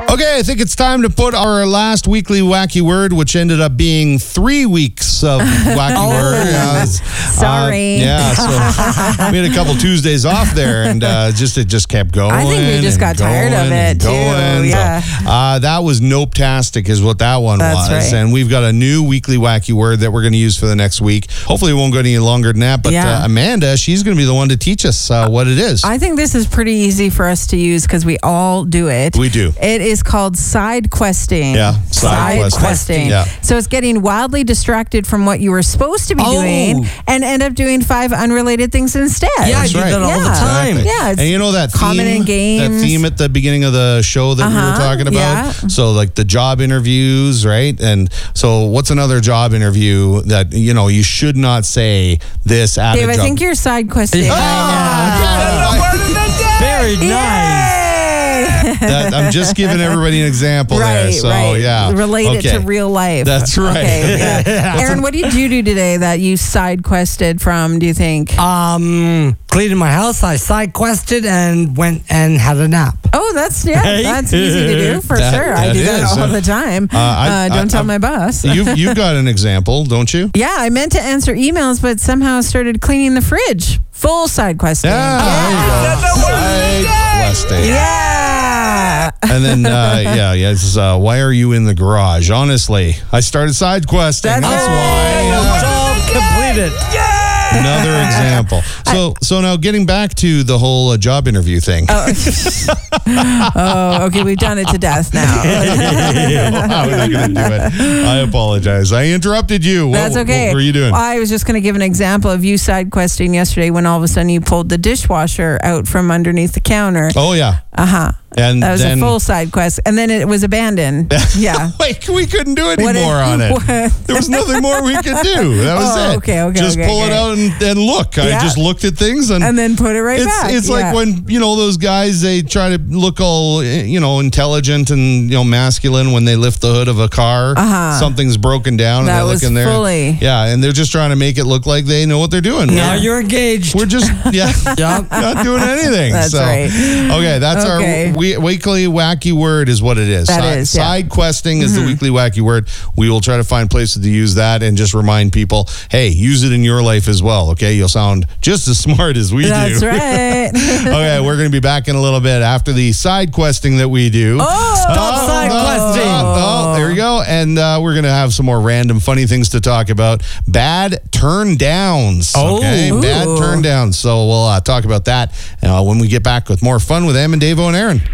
Okay, I think it's time to put our last weekly wacky word, which ended up being 3 weeks of wacky word. Yeah, sorry. So we had a couple Tuesdays off there, and it just kept going. I think we just got tired of it, too. Yeah. So, that was nope-tastic is what that one was. Right. And we've got a new weekly wacky word that we're going to use for the next week. Hopefully it won't go any longer than that, but Amanda, she's going to be the one to teach us what it is. I think this is pretty easy for us to use because we all do it. We do. It is called side questing. Yeah, side questing. Yeah. So it's getting wildly distracted from what you were supposed to be doing and end up doing 5 unrelated things instead. Yeah, I do that all the time. Exactly. Yeah, it's and you know that common in games. That theme at the beginning of the show that we were talking about? Yeah. So like the job interviews, right? And so what's another job interview that, you should not say this at Dave, a job? I think you're side questing right now. Very nice. I'm just giving everybody an example there. So, yeah. Relate it to real life. That's right. Okay, yeah. Aaron, what did you do today that you side quested from, do you think? Cleaning my house, I side quested and went and had a nap. Oh, that's easy to do for sure. I do that all the time. Don't tell my boss. You've got an example, don't you? Yeah, I meant to answer emails, but somehow started cleaning the fridge. Full side questing. There you go. Side questing. Yeah. And then, it's, why are you in the garage? Honestly, I started side questing. That's why. Job completed. Another example. So now getting back to the whole job interview thing. Okay, we've done it to death now. How are we going to do it? I apologize. I interrupted you. That's okay. What were you doing? I was just going to give an example of you side questing yesterday when all of a sudden you pulled the dishwasher out from underneath the counter. Oh, yeah. And that was a full side quest, and then it was abandoned. Yeah. Wait, we couldn't do any more on it. There was nothing more we could do. That was it. Okay. Just pull it out and look. I just looked at things and then put it right back. It's like when those guys, they try to look all intelligent and masculine when they lift the hood of a car. Something's broken down and they look in there. Fully. Yeah, and they're just trying to make it look like they know what they're doing. Now you're engaged. We're just not doing anything. That's right. Okay, that's our weekly wacky word is what it is. Side questing is the weekly wacky word. We will try to find places to use that and just remind people, hey, use it in your life as well, okay? You'll sound just as smart as we do. That's right. Okay, we're going to be back in a little bit after the side questing that we do. Stop side questing. There we go. And we're going to have some more random funny things to talk about. Bad turn downs. Okay, bad turn downs. So we'll talk about that when we get back with more fun with Em and Davo and Aaron.